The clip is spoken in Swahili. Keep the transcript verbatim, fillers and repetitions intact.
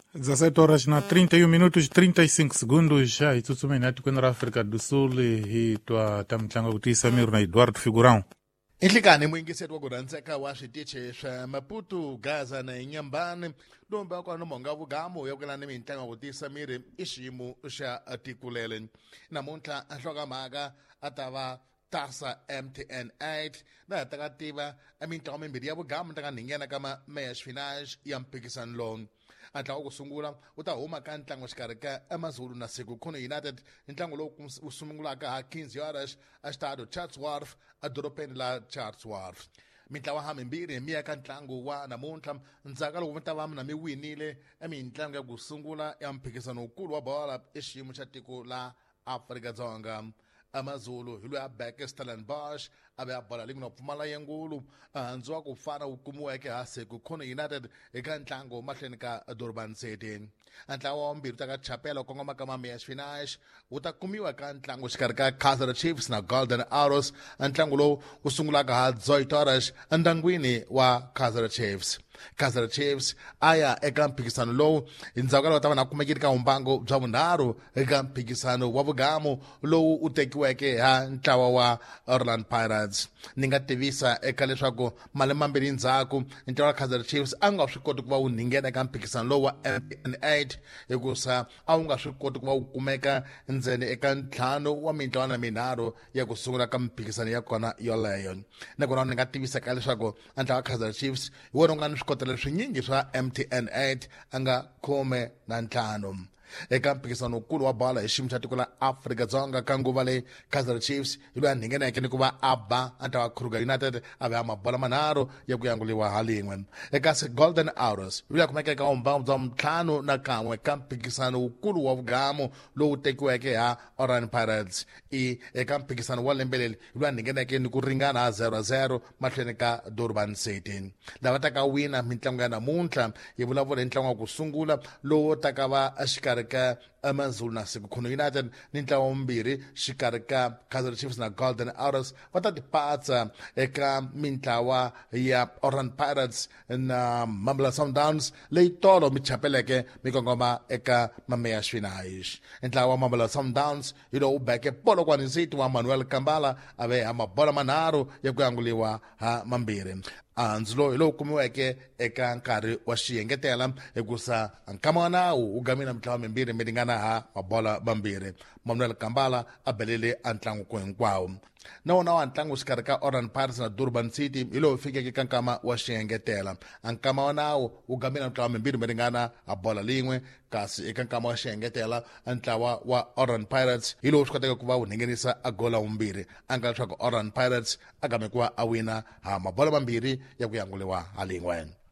dezessete horas na trinta e um minutos e trinta e cinco segundos. Já e tudo bem, quando na África do Sul e tua tamchanga kuti Samir na Eduardo Figurão. Inhlikani muingiseri wa kurandzeka wa switichi swa Maputo, Gaza na Inhambane lombe akwana monga vugamo yakulani mintlango kuti Samir i xiyimo xa tikulele. Namuntlha nhlokamhaka a ta va tasa M T N eight na ta ka tiva mitlangu mimbirhi ya vugamo ta ka nhingena ka ma-match finals ya mphikizano lowu. Antlawa ku sungula u ta huma ka ntlangu xikarhi ka AmaZulu na Sekhukhune United, ntlangu lowu wu sungulaka ha quinze horas a xitado Chatsworth edorobeni la Chatsworth. Mitlawa ha mimbirhi mi ya ka ntlangu wa namuntlha ndzhaka loko mi ta va mi na mi winile mitlangu ya ku sungula ya mphikizano wukulu wa bola i xiyimo xa tiko la Afrika-Dzonga. AmaZulu hi loyi a beke Stellenbosch a ve a bola leyi na pfumala yengulu handzu wa ku fana wu kumiweke ha Sekhukhune United eka ntlangu mahlweni ka Durban City. Ntlawa wa mbirhi ta ka chapela kongoma ka ma-match finals wu ta kumiwa ka ntlangu xikarhi ka Kaizer Chiefs na Golden Arrows, ntlangu lowu wu sungulaka ha eight horas endyangwini wa Kaizer Chiefs. Kaizer Chiefs a ya eka mphikizano lowu hi ndzhaku ka loko ta va na kumekile ka vumbango bya vunharhu eka mphikizano wa vugamo lowu u tekiweke ha ntlawa wa Orlando Pirates. Ni nga tivisa eka leswaku malembe mambirhi ndzhaku ntlawa wa Kaizer Chiefs a nga swi koti ku va wu nghena eka mphikizano lowu wa M T N eight hikusa a wu nga swi koti ku va wu kumeka ndzeni eka ntlhanu wa mitlawa na minharhu ya ku sungula ka mphikizano ya kona yoleyo. Nakona ni nga tivisa ka leswaku ntlawa wa Kaizer Chiefs hi wona u nga ni swikotela swinyingi swa M T N eight a nga khume na ntlhanu eka mphikizano wukulu wa bola hi xiyimo xa tiko la Afrika-Dzonga ka nguva leyi. Kaizer Chiefs hi loyi a ngheneke ni ku va a ba ntlawa wa Kruger United a ve a mabola manharhu ya ku yanguliwa halin'we. Eka Golden Arrows hi loyi a kumeka eka vumbango bya ntlhanu na kan'we ka mphikizano wukulu wa vugamo lowu tekiweke ha Orlando Pirates. I eka mphikizano wa lembe leri hi loyi a ngheneke ni ku ringana ha zero zero mahlweni ka Durban City. Lava ta ka wina mitlangu ya namuntlha hi vulavula hi ntlangu wa ku sungula lowu ta ka va xikarhi ka AmaZulu na Sekhukhune United ni ntlawa wumbirhi xikarhi ka Kaizer Chiefs na Golden Arrows va ta tipatsa eka mitlawa ya Orlando Pirates na Mamelodi Sundowns leyi tolo mi chapeleke mi kongoma eka ma-match finals. Ntlawa wa Mamelodi Sundowns hi lowu beke Polokwane City wa Manuel Kambala a ve ha mabola manharhu ya ku yanguliwa ha mambirhi. Handzu lowu hi lowu kumiweke eka nkarhi wa xiyengetela hikusa nkama wa nawu wu gamile mitlawa mimbirhi mi ringana ha mabola mambirhi. Manuel Kambala a belele a ntlangu ku hinkwawo. Na wona wa ntlangu xikarhi ka Orlando Pirates na Durban City hi lowu fikeke ka nkama wa xiyengetela. Nkama wa nawu wu gamile mitlawa mimbirhi mi ringana ha bola lin'we, kasi eka nkama wa xiyengetela ntlawa wa Orlando Pirates hi lowu swi koteka ku va wu nghenisa a gola wumbirhi a nga leswaku Orlando Pirates a game ku va a wina ha mabola mambirhi ya ku yanguliwa halin'we.